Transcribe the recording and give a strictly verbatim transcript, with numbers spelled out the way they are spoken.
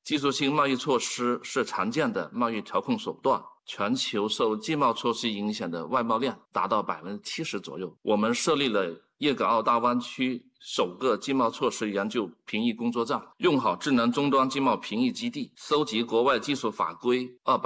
技术性贸易措施是常见的贸易调控手段。全球受经贸措施影响的外贸量达到 百分之七十 左右。我们设立了粤港澳大湾区首个经贸措施研究评议工作站，用好智能终端经贸评议基地，搜集国外技术法规二百